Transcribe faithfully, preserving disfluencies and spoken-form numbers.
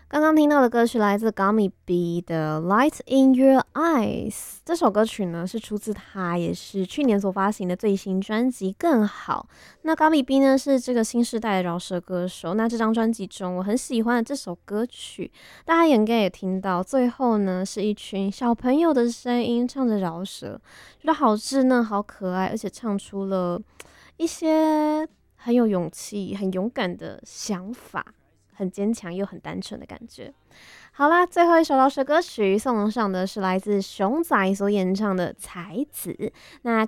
刚刚听到的歌曲来自 Gummy B 的《Light in Your Eyes》。这首歌曲呢是出自他也是去年所发行的最新专辑《更好》。那 Gummy B 呢是这个新时代的饶舌歌手。那这张专辑中我很喜欢的这首歌曲，大家应该也听到，最后呢是一群小朋友的声音唱着饶舌，觉得好稚嫩、好可爱，而且唱出了一些很有勇气、很勇敢的想法。很坚强又很单纯的感觉。好啦，最后一首饶舌歌曲送上的是来自熊仔所演唱的《才子》。那